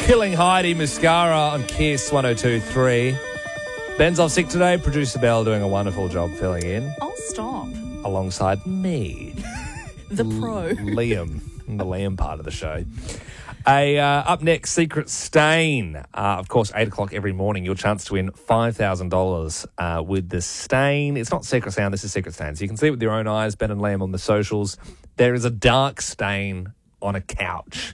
Killing Heidi, Mascara on Kiss 102.3. Ben's off sick today. Producer Belle doing a wonderful job filling in. Oh, stop. Alongside me. The pro. Liam, the Liam part of the show. Up next, Secret Stain. Of course, 8 o'clock every morning, your chance to win $5,000 with the Stain. It's not Secret Sound, this is Secret Stain. So you can see it with your own eyes, Ben and Liam on the socials. There is a dark stain on a couch.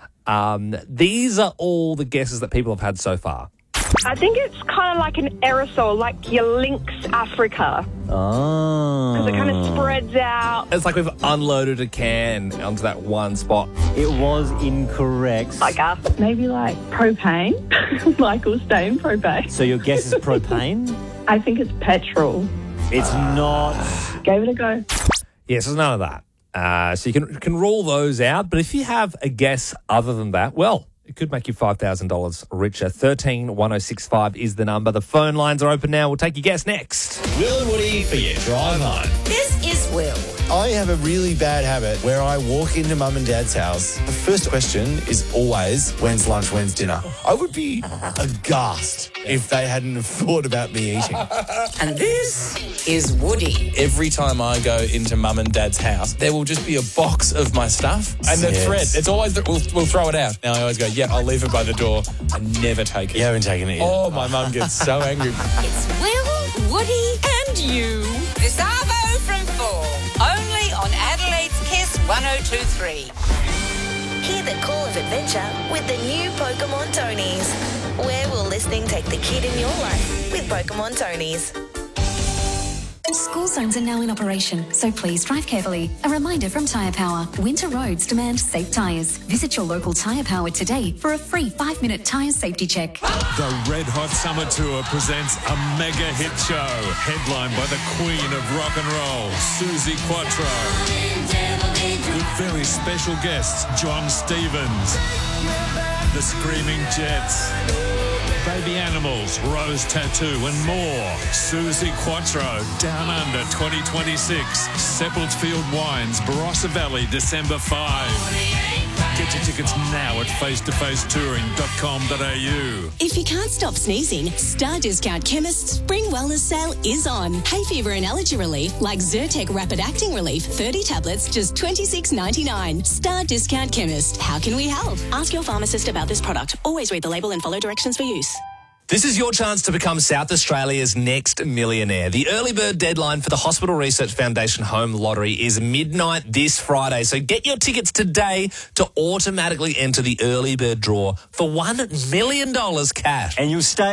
These are all the guesses that people have had so far. I think it's kind of like an aerosol, like your Lynx Africa. Oh. Because it kind of spreads out. It's like we've unloaded a can onto that one spot. It was incorrect. Like maybe like propane. Michael Stain propane. So your guess is propane? I think it's petrol. It's not. Gave it a go. Yes, there's none of that. So you can rule those out. But if you have a guess other than that, well, it could make you $5,000 richer. 131065 is the number. The phone lines are open now. We'll take your guess next. Will and Woody for your drive home. This is Will. I have a really bad habit where I walk into mum and dad's house. The first question is always, when's lunch, when's dinner? I would be aghast if they hadn't thought about me eating. And this is Woody. Every time I go into mum and dad's house, there will just be a box of my stuff. And the thread, it's always, we'll throw it out. Now I always go, yeah, I'll leave it by the door. I never take it. You haven't taken it yet. Oh, my mum gets so angry. It's Will, Woody and you. This Arvo from 4. Only on Adelaide's Kiss 102.3. Hear the call of adventure with the new Pokemon Tonys. Where will listening take the kid in your life with Pokemon Tonys? School zones are now in operation, so please drive carefully. A reminder from Tyre Power. Winter roads demand safe tyres. Visit your local Tyre Power today for a free 5-minute tyre safety check. The Red Hot Summer Tour presents a mega hit show, headlined by the queen of rock and roll, Suzi Quatro. With very special guests, John Stevens, the Screaming Jets, Baby Animals, Rose Tattoo and more. Suzi Quatro, Down Under 2026. Seppeltsfield Wines, Barossa Valley, December 5. Get your tickets now at facetofacetouring.com.au. If you can't stop sneezing, Star Discount Chemist's Spring Wellness Sale is on. Hay fever and allergy relief like Zyrtec Rapid Acting Relief, 30 tablets, just $26.99. Star Discount Chemist. How can we help? Ask your pharmacist about this product. Always read the label and follow directions for use. This is your chance to become South Australia's next millionaire. The early bird deadline for the Hospital Research Foundation Home Lottery is midnight this Friday. So get your tickets today to automatically enter the early bird draw for $1 million cash. And you'll stay